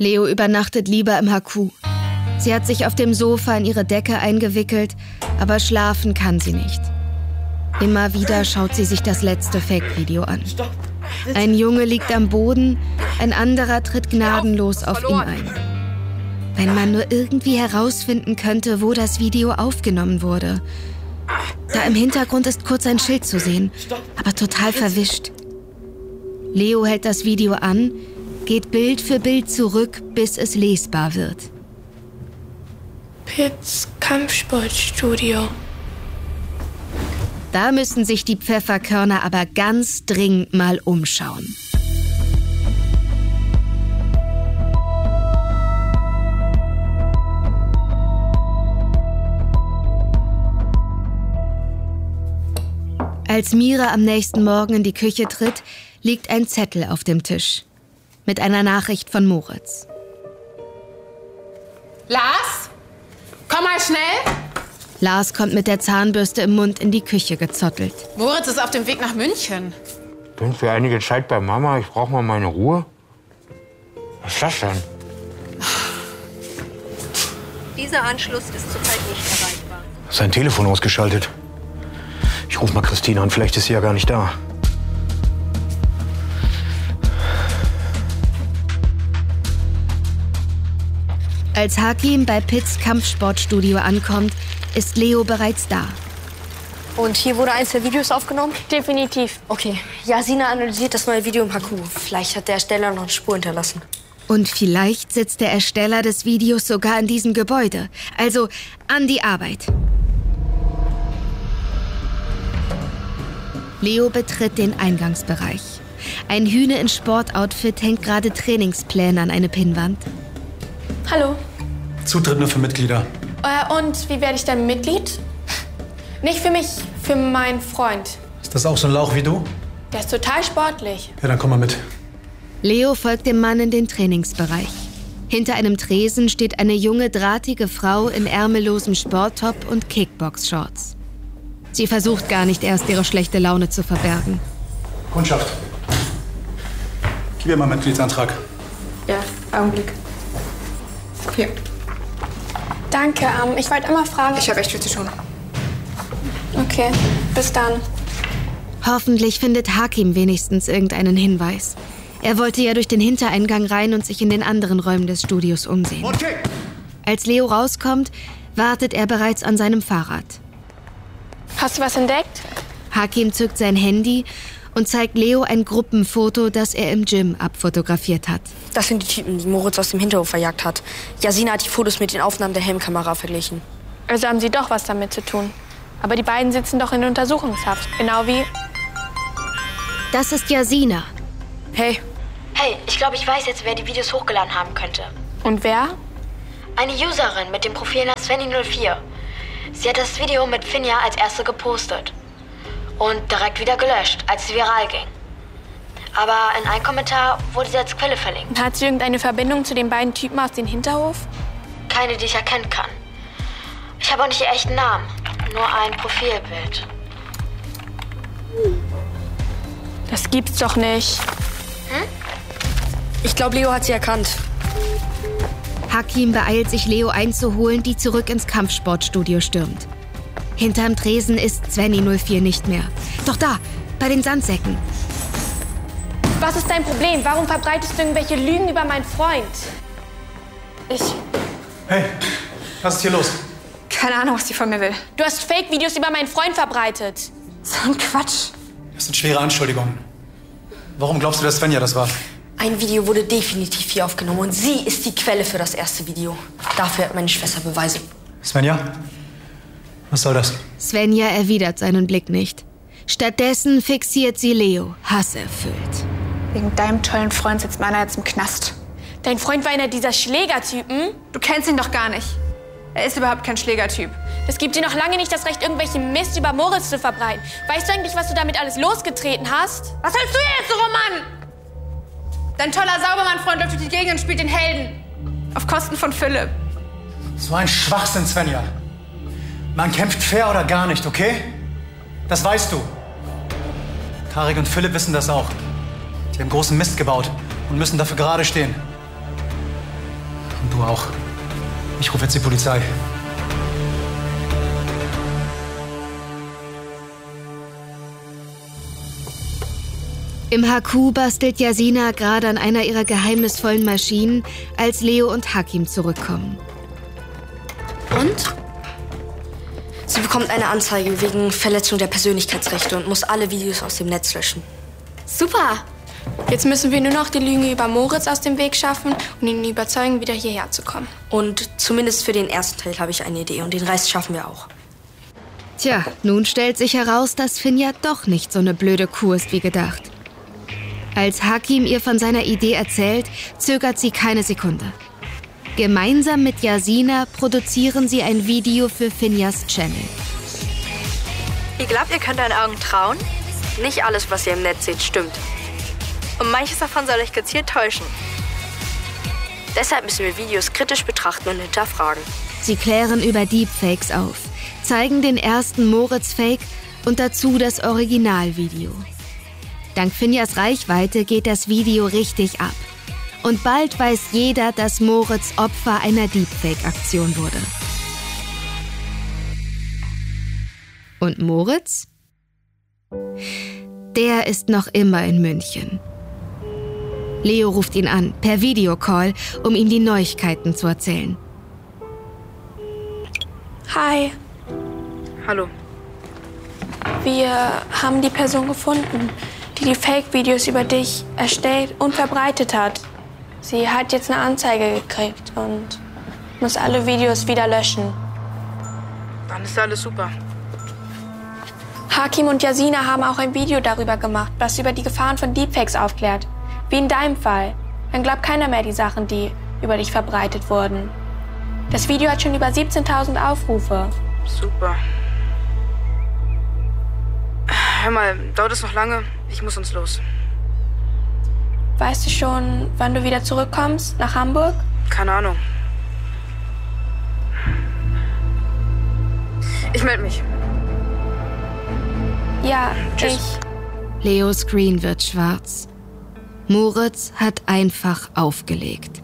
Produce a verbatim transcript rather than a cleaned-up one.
Leo übernachtet lieber im Haku. Sie hat sich auf dem Sofa in ihre Decke eingewickelt, aber schlafen kann sie nicht. Immer wieder schaut sie sich das letzte Fake-Video an. Ein Junge liegt am Boden, ein anderer tritt gnadenlos auf ihn ein. Wenn man nur irgendwie herausfinden könnte, wo das Video aufgenommen wurde. Da im Hintergrund ist kurz ein Schild zu sehen, aber total verwischt. Leo hält das Video an, geht Bild für Bild zurück, bis es lesbar wird. Pitts Kampfsportstudio. Da müssen sich die Pfefferkörner aber ganz dringend mal umschauen. Als Mira am nächsten Morgen in die Küche tritt, liegt ein Zettel auf dem Tisch. Mit einer Nachricht von Moritz. Lars? Komm mal schnell! Lars kommt mit der Zahnbürste im Mund in die Küche gezottelt. Moritz ist auf dem Weg nach München. Bin für einige Zeit bei Mama. Ich brauche mal meine Ruhe. Was ist das denn? Dieser Anschluss ist zurzeit nicht erreichbar. Sein Telefon ausgeschaltet. Ich ruf mal Christine an. Vielleicht ist sie ja gar nicht da. Als Hakim bei Pitts Kampfsportstudio ankommt, ist Leo bereits da. Und hier wurde eins der Videos aufgenommen? Definitiv. Okay. Yasina analysiert das neue Video im Haku. Vielleicht hat der Ersteller noch eine Spur hinterlassen. Und vielleicht sitzt der Ersteller des Videos sogar in diesem Gebäude. Also an die Arbeit. Leo betritt den Eingangsbereich. Ein Hühne in Sportoutfit hängt gerade Trainingspläne an eine Pinnwand. Hallo. Zutritt nur für Mitglieder. Äh, und wie werde ich dann Mitglied? Nicht für mich, für meinen Freund. Ist das auch so ein Lauch wie du? Der ist total sportlich. Ja, dann komm mal mit. Leo folgt dem Mann in den Trainingsbereich. Hinter einem Tresen steht eine junge, drahtige Frau in ärmellosem Sporttop und Kickbox-Shorts. Sie versucht gar nicht erst, ihre schlechte Laune zu verbergen. Kundschaft. Gib mir mal einen Mitgliedsantrag. Ja, Augenblick. Hier. Danke, ähm, ich wollte immer fragen... Ich habe echt viel zu tun. Okay, bis dann. Hoffentlich findet Hakim wenigstens irgendeinen Hinweis. Er wollte ja durch den Hintereingang rein und sich in den anderen Räumen des Studios umsehen. Okay. Als Leo rauskommt, wartet er bereits an seinem Fahrrad. Hast du was entdeckt? Hakim zückt sein Handy und zeigt Leo ein Gruppenfoto, das er im Gym abfotografiert hat. Das sind die Typen, die Moritz aus dem Hinterhof verjagt hat. Yasina hat die Fotos mit den Aufnahmen der Helmkamera verglichen. Also haben sie doch was damit zu tun. Aber die beiden sitzen doch in Untersuchungshaft. Genau wie... Das ist Yasina. Hey. Hey, ich glaube, ich weiß jetzt, wer die Videos hochgeladen haben könnte. Und wer? Eine Userin mit dem Profil nach Svenny null vier. Sie hat das Video mit Finja als erste gepostet. Und direkt wieder gelöscht, als es viral ging. Aber in einem Kommentar wurde sie als Quelle verlinkt. Und hat sie irgendeine Verbindung zu den beiden Typen aus dem Hinterhof? Keine, die ich erkennen kann. Ich habe auch nicht ihr echten Namen, nur ein Profilbild. Das gibt's doch nicht. Hm? Ich glaube, Leo hat sie erkannt. Hakim beeilt sich, Leo einzuholen, die zurück ins Kampfsportstudio stürmt. Hinterm Tresen ist Svenny null vier nicht mehr. Doch da, bei den Sandsäcken. Was ist dein Problem? Warum verbreitest du irgendwelche Lügen über meinen Freund? Ich... Hey, was ist hier los? Keine Ahnung, was die von mir will. Du hast Fake-Videos über meinen Freund verbreitet. So ein Quatsch. Das sind schwere Anschuldigungen. Warum glaubst du, dass Svenja das war? Ein Video wurde definitiv hier aufgenommen und sie ist die Quelle für das erste Video. Dafür hat meine Schwester Beweise. Svenja? Was soll das? Svenja erwidert seinen Blick nicht. Stattdessen fixiert sie Leo, hasserfüllt. Wegen deinem tollen Freund sitzt meiner jetzt im Knast. Dein Freund war einer dieser Schlägertypen? Du kennst ihn doch gar nicht. Er ist überhaupt kein Schlägertyp. Das gibt dir noch lange nicht das Recht, irgendwelchen Mist über Moritz zu verbreiten. Weißt du eigentlich, was du damit alles losgetreten hast? Was hältst du jetzt so, Roman? Dein toller Saubermann-Freund läuft durch die Gegend und spielt den Helden. Auf Kosten von Philipp. So ein Schwachsinn, Svenja. Man kämpft fair oder gar nicht, okay? Das weißt du. Tarek und Philipp wissen das auch. Die haben großen Mist gebaut und müssen dafür gerade stehen. Und du auch. Ich rufe jetzt die Polizei. Im H Q bastelt Yasina gerade an einer ihrer geheimnisvollen Maschinen, als Leo und Hakim zurückkommen. Und? Sie bekommt eine Anzeige wegen Verletzung der Persönlichkeitsrechte und muss alle Videos aus dem Netz löschen. Super! Jetzt müssen wir nur noch die Lüge über Moritz aus dem Weg schaffen und ihn überzeugen, wieder hierher zu kommen. Und zumindest für den ersten Teil habe ich eine Idee und den Rest schaffen wir auch. Tja, nun stellt sich heraus, dass Finja doch nicht so eine blöde Kuh ist wie gedacht. Als Hakim ihr von seiner Idee erzählt, zögert sie keine Sekunde. Gemeinsam mit Yasina produzieren sie ein Video für Finjas Channel. Ihr glaubt, ihr könnt euren Augen trauen? Nicht alles, was ihr im Netz seht, stimmt. Und manches davon soll euch gezielt täuschen. Deshalb müssen wir Videos kritisch betrachten und hinterfragen. Sie klären über Deepfakes auf, zeigen den ersten Moritz-Fake und dazu das Originalvideo. Dank Finjas Reichweite geht das Video richtig ab. Und bald weiß jeder, dass Moritz Opfer einer Deepfake-Aktion wurde. Und Moritz? Der ist noch immer in München. Leo ruft ihn an, per Videocall, um ihm die Neuigkeiten zu erzählen. Hi, Hallo. wir haben die Person gefunden, die die Fake-Videos über dich erstellt und verbreitet hat. Sie hat jetzt eine Anzeige gekriegt und muss alle Videos wieder löschen. Dann ist alles super. Hakim und Yasina haben auch ein Video darüber gemacht, was über die Gefahren von Deepfakes aufklärt. Wie in deinem Fall. Dann glaubt keiner mehr die Sachen, die über dich verbreitet wurden. Das Video hat schon über siebzehntausend Aufrufe. Super. Hör mal, dauert es noch lange? Ich muss uns los. Weißt du schon, wann du wieder zurückkommst nach Hamburg? Keine Ahnung. Ich melde mich. Ja, Tschüss. ich. Leos Screen wird schwarz. Moritz hat einfach aufgelegt.